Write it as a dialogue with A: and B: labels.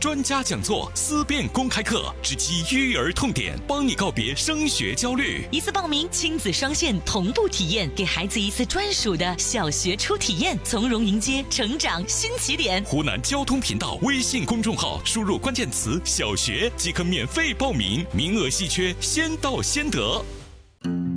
A: 专家讲座、思辨公开课，直击育儿痛点，帮你告别升学焦虑。
B: 一次报名，亲子双线同步体验，给孩子一次专属的小学初体验，从容迎接成长新起点。
A: 湖南交通频道微信公众号输入关键词“小学”即可免费报名，名额稀缺，先到先得。